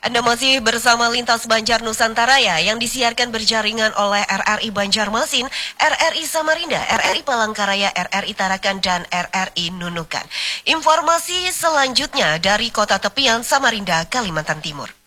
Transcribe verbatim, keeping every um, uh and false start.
Anda masih bersama Lintas Banjar Nusantara ya, yang disiarkan berjaringan oleh R R I Banjarmasin, R R I Samarinda, R R I Palangkaraya, R R I Tarakan, dan R R I Nunukan. Informasi selanjutnya dari Kota Tepian, Samarinda, Kalimantan Timur.